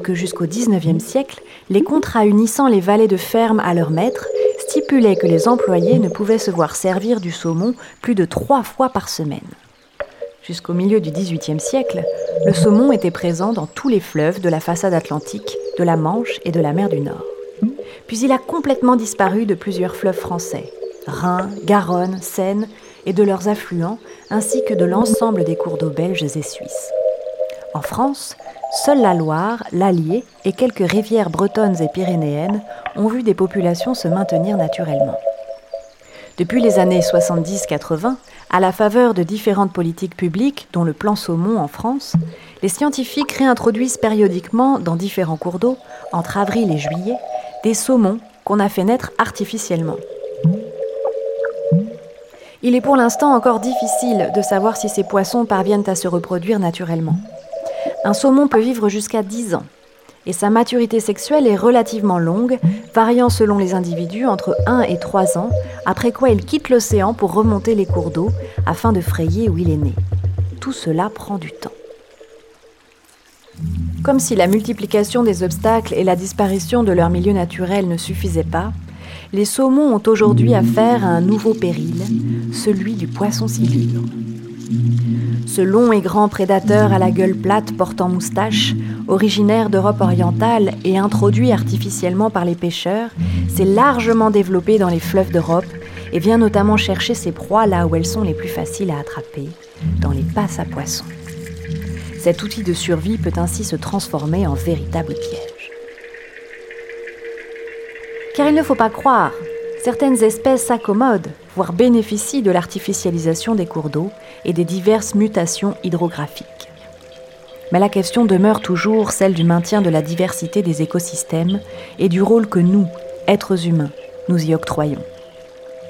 que jusqu'au XIXe siècle, les contrats unissant les valets de ferme à leurs maîtres stipulaient que les employés ne pouvaient se voir servir du saumon plus de 3 fois par semaine. Jusqu'au milieu du XVIIIe siècle, le saumon était présent dans tous les fleuves de la façade atlantique, de la Manche et de la mer du Nord. Puis il a complètement disparu de plusieurs fleuves français, Rhin, Garonne, Seine et de leurs affluents, ainsi que de l'ensemble des cours d'eau belges et suisses. En France, seule la Loire, l'Allier et quelques rivières bretonnes et pyrénéennes ont vu des populations se maintenir naturellement. Depuis les années 70-80, à la faveur de différentes politiques publiques, dont le plan saumon en France, les scientifiques réintroduisent périodiquement dans différents cours d'eau, entre avril et juillet, des saumons qu'on a fait naître artificiellement. Il est pour l'instant encore difficile de savoir si ces poissons parviennent à se reproduire naturellement. Un saumon peut vivre jusqu'à 10 ans, et sa maturité sexuelle est relativement longue, variant selon les individus entre 1 et 3 ans, après quoi il quitte l'océan pour remonter les cours d'eau afin de frayer où il est né. Tout cela prend du temps. Comme si la multiplication des obstacles et la disparition de leur milieu naturel ne suffisaient pas, les saumons ont aujourd'hui affaire à un nouveau péril, celui du poisson silure. Ce long et grand prédateur à la gueule plate portant moustache, originaire d'Europe orientale et introduit artificiellement par les pêcheurs, s'est largement développé dans les fleuves d'Europe et vient notamment chercher ses proies là où elles sont les plus faciles à attraper, dans les passes à poissons. Cet outil de survie peut ainsi se transformer en véritable piège. Car il ne faut pas croire, certaines espèces s'accommodent, voire bénéficient de l'artificialisation des cours d'eau et des diverses mutations hydrographiques. Mais la question demeure toujours celle du maintien de la diversité des écosystèmes et du rôle que nous, êtres humains, nous y octroyons.